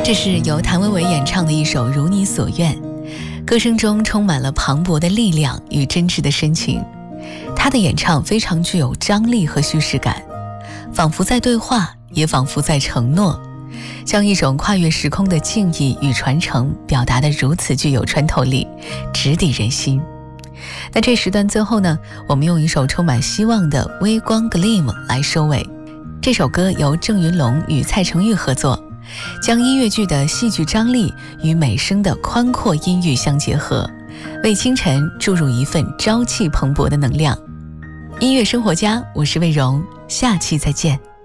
这是由谭维维演唱的一首《如你所愿》，歌声中充满了磅礴的力量与真挚的深情。他的演唱非常具有张力和叙事感，仿佛在对话，也仿佛在承诺，将一种跨越时空的敬意与传承表达得如此具有穿透力，直抵人心。那这时段最后呢，我们用一首充满希望的《微光 Gleam》来收尾。这首歌由郑云龙与蔡成玉合作，将音乐剧的戏剧张力与美声的宽阔音域相结合，为清晨注入一份朝气蓬勃的能量。音乐生活家，我是魏荣，下期再见。